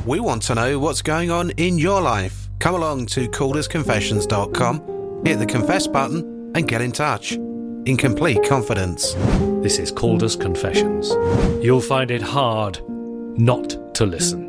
We want to know what's going on in your life. Come along to caldersconfessions.com, hit the confess button and get in touch in complete confidence. This is Calder's Confessions. You'll find it hard not to listen.